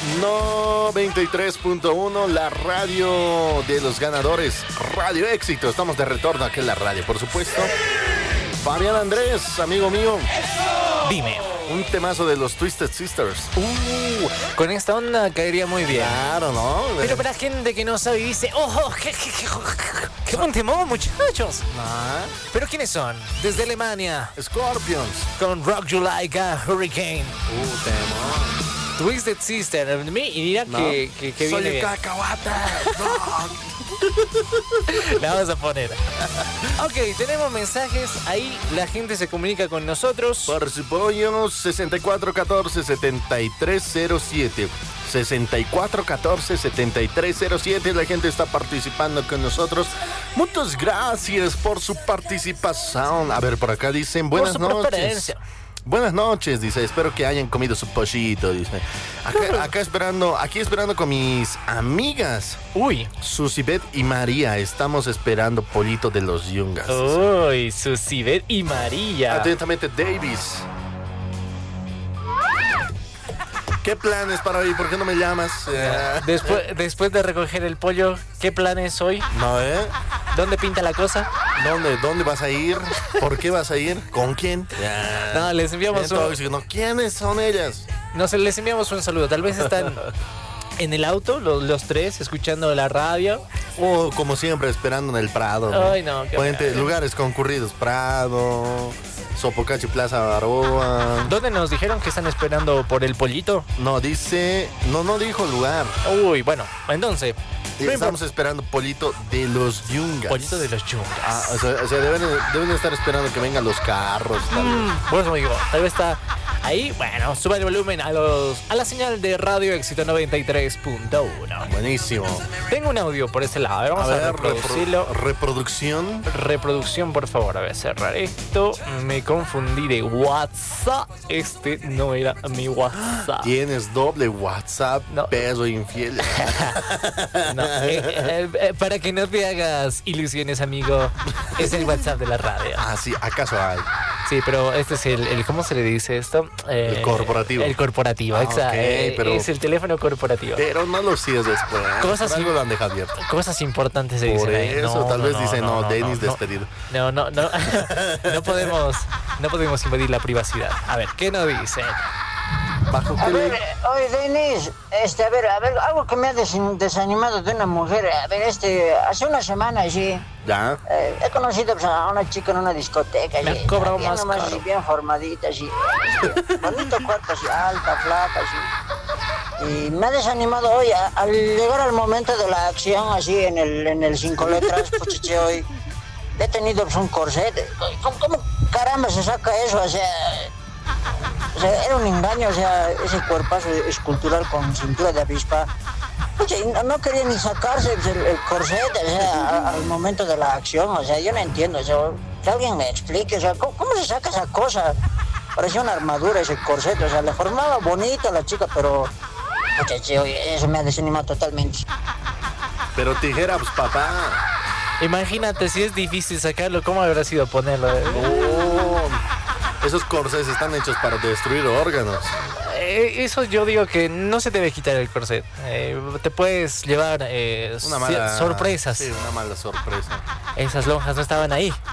93.1, la radio de los ganadores, Radio Éxito. Estamos de retorno aquí en la radio, por supuesto. Fabián Andrés, amigo mío. Dime. Un temazo de los Twisted Sisters. Con esta onda caería muy bien. Claro, ¿no? Pero para gente que no sabe y dice, qué buen temón, muchachos. ¿Pero quiénes son? Desde Alemania. Scorpions. Con Rock You Like a Hurricane. Temón. Twisted Sister. Y mira que Soy viene el bien. cacahuata. La vamos a poner. Ok, tenemos mensajes. Ahí la gente se comunica con nosotros. Por su pollo, 6414-7307. 6414-7307. La gente está participando con nosotros. Muchas gracias por su participación. A ver, por acá dicen buenas noches. Buenas noches, dice. Espero que hayan comido su pollito, dice. Aquí esperando con mis amigas. Uy. Susibet y María. Estamos esperando pollito de los Yungas. Uy, Susibet y María. Atentamente, Davis. ¿Qué planes para hoy? ¿Por qué no me llamas? Después de recoger el pollo, ¿qué planes hoy? No, ¿Dónde pinta la cosa? ¿Dónde vas a ir? ¿Por qué vas a ir? ¿Con quién? No, les enviamos ¿Quiénes son ellas? No sé, les enviamos un saludo. Tal vez están en el auto, los tres, escuchando la radio. O como siempre, esperando en el Prado, ¿no? Ay, no. Lugares concurridos, Prado, Sopocachi, Plaza Baroa. ¿Dónde nos dijeron que están esperando por el pollito? No, no dijo lugar. Uy, bueno, entonces... Estamos esperando pollito de los Yungas. Pollito de los Yungas. O sea, deben estar esperando que vengan los carros. Bueno, amigo, tal vez está ahí. Bueno, sube el volumen a la señal de Radio Éxito 93.1. Buenísimo. Tengo un audio por ese lado. A ver, vamos a reproducirlo. Reproducción, por favor. A ver, cerrar esto. Me confundí de WhatsApp. Este no era mi WhatsApp. Tienes doble WhatsApp, no. Peso infiel. No, para que no te hagas ilusiones, amigo, es el WhatsApp de la radio. Ah, sí, ¿acaso hay? Sí, pero este es el ¿cómo se le dice esto? El corporativo. El corporativo, exacto. Okay, pero es el teléfono corporativo. Pero no lo sigas después. Algo lo han dejado abierto. Cosas importantes se dicen. Por eso, tal vez dicen, Denis despedido. No podemos invadir la privacidad. A ver, ¿qué nos dicen? Oye, Denis, a ver, algo que me ha desanimado de una mujer. A ver, hace una semana, sí. ¿Ya? He conocido a una chica en una discoteca. Me ha cobrado más nomás, caro. Así, bien formadita, así. Bonito cuerpo, así, alta, flaca, así. Y me ha desanimado hoy, al llegar al momento de la acción, así, en el 5 letras, pues, hoy he tenido un corset. ¿Cómo caramba se saca eso? O sea, era un engaño, o sea, ese cuerpazo escultural con cintura de avispa. Oye, no quería ni sacarse el corset, o sea, al momento de la acción, o sea, yo no entiendo, o sea, que alguien me explique, o sea, ¿cómo se saca esa cosa? Parecía una armadura ese corset, o sea, le formaba bonito a la chica, pero, oye, eso me ha desanimado totalmente. Pero tijera, pues, papá. Imagínate, si es difícil sacarlo, ¿cómo habrá sido ponerlo? Esos corsés están hechos para destruir órganos. Eso yo digo que no se debe quitar el corset. Te puedes llevar una mala sorpresas. Sí, una mala sorpresa. Esas lonjas no estaban ahí.